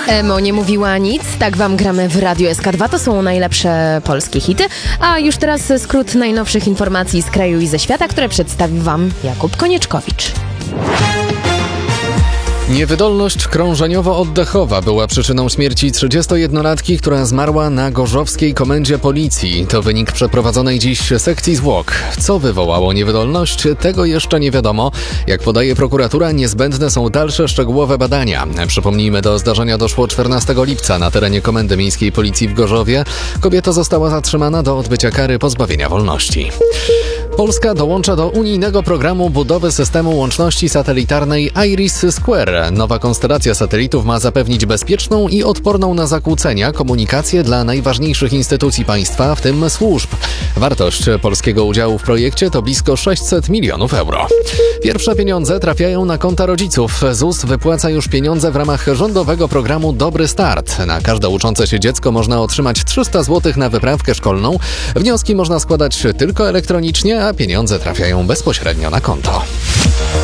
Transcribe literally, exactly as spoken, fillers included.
Emo nie mówiła nic, tak wam gramy w Radiu S K dwa, to są najlepsze polskie hity. A już teraz skrót najnowszych informacji z kraju i ze świata, które przedstawi wam Jakub Konieczkowicz. Niewydolność krążeniowo-oddechowa była przyczyną śmierci trzydziestojednolatki, która zmarła na gorzowskiej komendzie policji. To wynik przeprowadzonej dziś sekcji zwłok. Co wywołało niewydolność, tego jeszcze nie wiadomo. Jak podaje prokuratura, niezbędne są dalsze szczegółowe badania. Przypomnijmy, do zdarzenia doszło czternastego lipca na terenie Komendy Miejskiej Policji w Gorzowie. Kobieta została zatrzymana do odbycia kary pozbawienia wolności. Polska dołącza do unijnego programu budowy systemu łączności satelitarnej IRIS-Square. Nowa konstelacja satelitów ma zapewnić bezpieczną i odporną na zakłócenia komunikację dla najważniejszych instytucji państwa, w tym służb. Wartość polskiego udziału w projekcie to blisko sześćset milionów euro. Pierwsze pieniądze trafiają na konta rodziców. Z U S wypłaca już pieniądze w ramach rządowego programu Dobry Start. Na każde uczące się dziecko można otrzymać trzysta złotych na wyprawkę szkolną. Wnioski można składać tylko elektronicznie, a pieniądze trafiają bezpośrednio na konto.